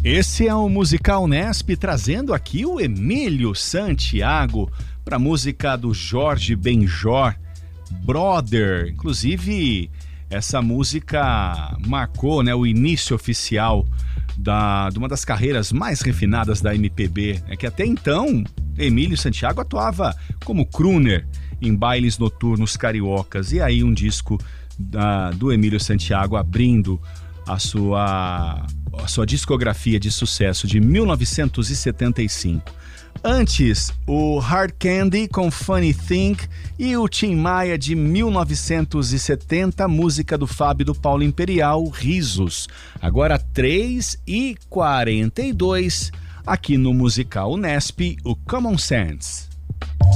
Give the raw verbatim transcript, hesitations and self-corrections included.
Esse é o Musical Nesp, trazendo aqui o Emílio Santiago para a música do Jorge Benjor, Brother. Inclusive, essa música marcou, né, o início oficial da, de uma das carreiras mais refinadas da M P B, né, que até então Emílio Santiago atuava como crooner em bailes noturnos cariocas. E aí um disco da, do Emílio Santiago abrindo a sua, a sua discografia de sucesso de mil novecentos e setenta e cinco. Antes, o Hard Candy com Funny Thing e o Tim Maia de mil novecentos e setenta, música do Fábio do Paulo Imperial, Risos. Agora três e quarenta e dois, aqui no Musical Nesp, o Common Sense.